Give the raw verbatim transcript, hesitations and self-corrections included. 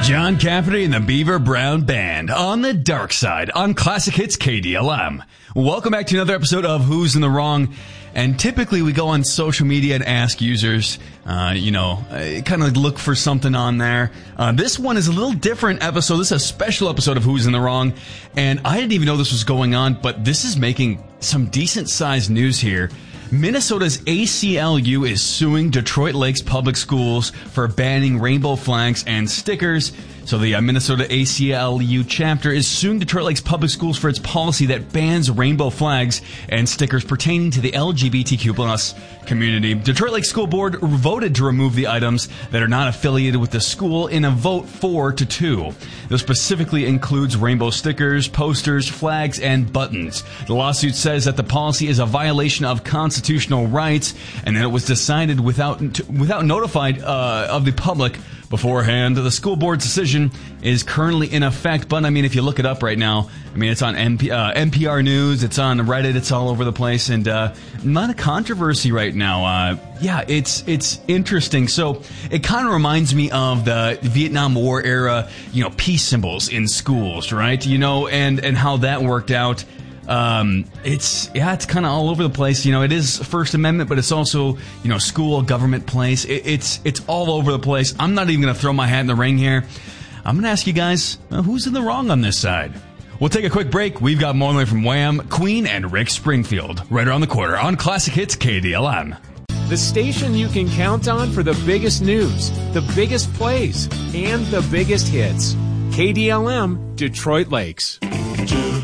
John Cafferty and the Beaver Brown Band on the dark side on Classic Hits K D L M. Welcome back to another episode of Who's in the Wrong. And typically we go on social media and ask users, uh, you know, uh, kind of look for something on there. Uh, this one is a little different episode. This is a special episode of Who's in the Wrong. And I didn't even know this was going on, but this is making some decent sized news here. Minnesota's A C L U is suing Detroit Lakes Public Schools for banning rainbow flags and stickers. So the uh, Minnesota A C L U chapter is suing Detroit Lakes Public Schools for its policy that bans rainbow flags and stickers pertaining to the L G B T Q plus community. Detroit Lakes School Board voted to remove the items that are not affiliated with the school in a vote four to two. This specifically includes rainbow stickers, posters, flags, and buttons. The lawsuit says that the policy is a violation of constitutional rights and that it was decided without without notified uh, of the public beforehand. The school board's decision is currently in effect, but I mean, if you look it up right now, I mean, it's on N P, uh, N P R News, it's on Reddit, it's all over the place, and uh, not a controversy right now. Uh, yeah, it's it's interesting. So it kind of reminds me of the Vietnam War era, you know, peace symbols in schools, right? You know, and and how that worked out. Um, it's, yeah, it's kind of all over the place. You know, it is First Amendment, but it's also, you know, school, government, place. It, it's, it's all over the place. I'm not even going to throw my hat in the ring here. I'm going to ask you guys, uh, who's in the wrong on this side? We'll take a quick break. We've got more from Wham, Queen, and Rick Springfield right around the corner on Classic Hits K D L M. The station you can count on for the biggest news, the biggest plays, and the biggest hits. K D L M, Detroit Lakes.